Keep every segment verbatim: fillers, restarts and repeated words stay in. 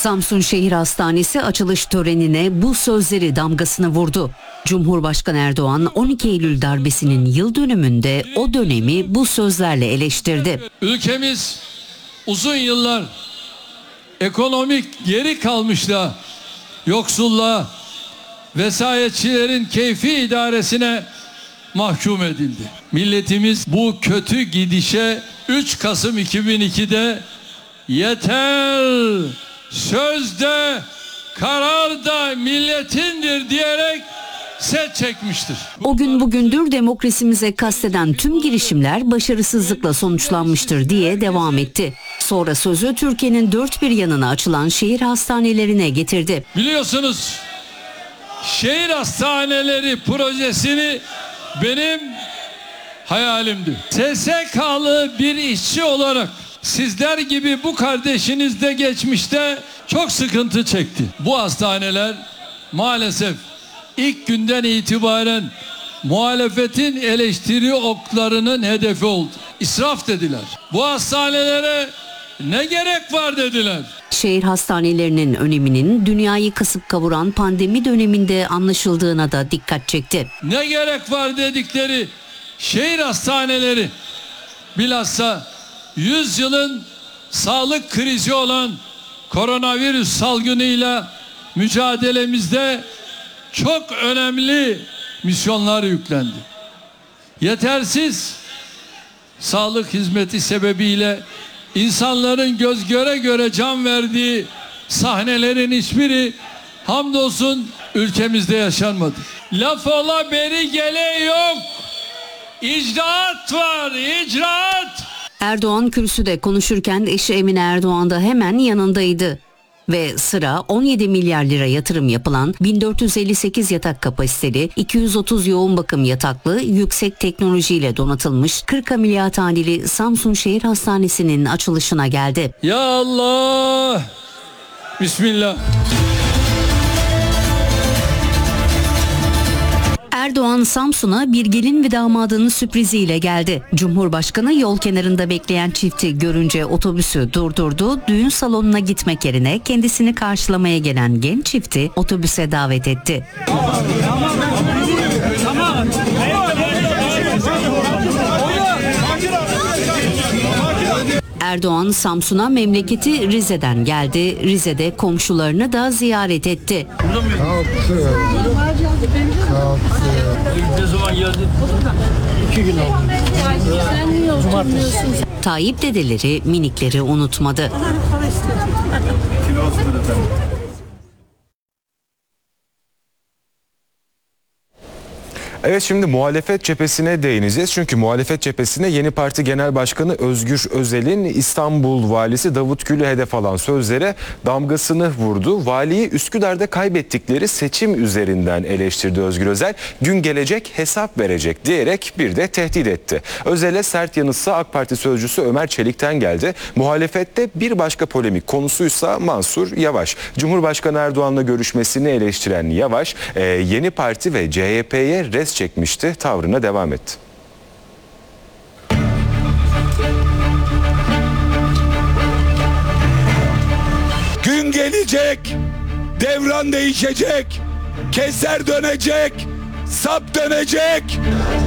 Samsun Şehir Hastanesi açılış törenine bu sözleri damgasını vurdu. Cumhurbaşkanı Erdoğan on iki Eylül darbesinin yıl dönümünde o dönemi bu sözlerle eleştirdi. Ülkemiz uzun yıllar ekonomik geri kalmışlığa, yoksulluğa, vesayetçilerin keyfi idaresine mahkum edildi. Milletimiz bu kötü gidişe üç Kasım iki bin iki'de yeter, sözde, karar da milletindir diyerek set çekmiştir. O gün bugündür demokrasimize kasteden tüm girişimler başarısızlıkla sonuçlanmıştır diye devam etti. Sonra sözü Türkiye'nin dört bir yanına açılan şehir hastanelerine getirdi. Biliyorsunuz şehir hastaneleri projesini benim hayalimdi. S S K'lı bir işçi olarak sizler gibi bu kardeşiniz de geçmişte çok sıkıntı çekti. Bu hastaneler maalesef ilk günden itibaren muhalefetin eleştiri oklarının hedefi oldu. İsraf dediler. Bu hastanelere ne gerek var dediler. Şehir hastanelerinin öneminin dünyayı kasıp kavuran pandemi döneminde anlaşıldığına da dikkat çekti. Ne gerek var dedikleri şehir hastaneleri bilhassa yüzyılın sağlık krizi olan koronavirüs salgınıyla mücadelemizde çok önemli misyonlar yüklendi. Yetersiz sağlık hizmeti sebebiyle insanların göz göre göre can verdiği sahnelerin hiçbiri hamdolsun ülkemizde yaşanmadı. Laf ola beri gele yok. İcraat var, icraat. Erdoğan kürsüde konuşurken eşi Emine Erdoğan da hemen yanındaydı. Ve sıra on yedi milyar lira yatırım yapılan bin dört yüz elli sekiz yatak kapasiteli, iki yüz otuz yoğun bakım yataklı, yüksek teknolojiyle donatılmış kırk ameliyathaneli Samsun Şehir Hastanesi'nin açılışına geldi. Ya Allah! Bismillah. Erdoğan Samsun'a bir gelin ve damadının sürpriziyle geldi. Cumhurbaşkanı yol kenarında bekleyen çifti görünce otobüsü durdurdu. Düğün salonuna gitmek yerine kendisini karşılamaya gelen genç çifti otobüse davet etti. Erdoğan Samsun'a memleketi Rize'den geldi. Rize'de komşularını da ziyaret etti. Ne zaman geldin? İki gün oldu. Cumartesi. Tayyip dedeleri minikleri unutmadı. Evet, şimdi muhalefet cephesine değineceğiz. Çünkü muhalefet cephesine Yeni Parti Genel Başkanı Özgür Özel'in İstanbul Valisi Davut Gül'ü hedef alan sözlere damgasını vurdu. Valiyi Üsküdar'da kaybettikleri seçim üzerinden eleştirdi Özgür Özel. Gün gelecek hesap verecek diyerek bir de tehdit etti. Özel'e sert yanıtsa AK Parti sözcüsü Ömer Çelik'ten geldi. Muhalefette bir başka polemik konusuysa Mansur Yavaş. Cumhurbaşkanı Erdoğan'la görüşmesini eleştiren Yavaş, e, Yeni Parti ve C H P'ye res çekmişti, tavrına devam etti. Gün gelecek, devran değişecek, keser dönecek, sap dönecek.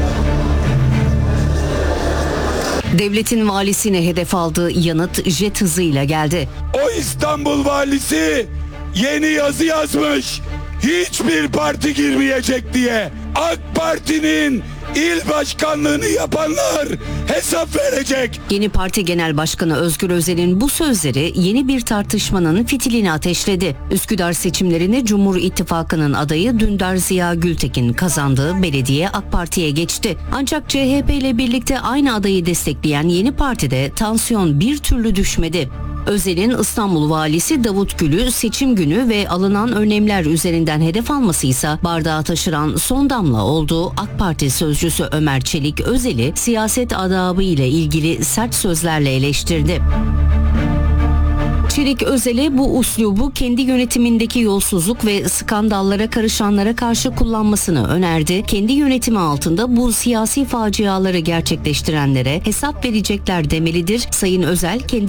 Devletin valisine hedef aldığı yanıt jet hızıyla geldi. O İstanbul valisi yeni yazı yazmış. Hiçbir parti girmeyecek diye. AK Parti'nin il başkanlığını yapanlar hesap verecek. Yeni Parti Genel Başkanı Özgür Özel'in bu sözleri yeni bir tartışmanın fitilini ateşledi. Üsküdar seçimlerini Cumhur İttifakı'nın adayı Dündar Ziya Gültekin kazandığı belediye AK Parti'ye geçti. Ancak C H P ile birlikte aynı adayı destekleyen Yeni Parti'de tansiyon bir türlü düşmedi. Özel'in İstanbul Valisi Davut Gül'ü seçim günü ve alınan önlemler üzerinden hedef alması ise bardağı taşıran son damla oldu. AK Parti sözcüsü Ömer Çelik Özel'i siyaset adabı ile ilgili sert sözlerle eleştirdi. Çelik Özel'e bu uslubu kendi yönetimindeki yolsuzluk ve skandallara karışanlara karşı kullanmasını önerdi. Kendi yönetimi altında bu siyasi faciaları gerçekleştirenlere hesap verecekler demelidir. Sayın Özel kendi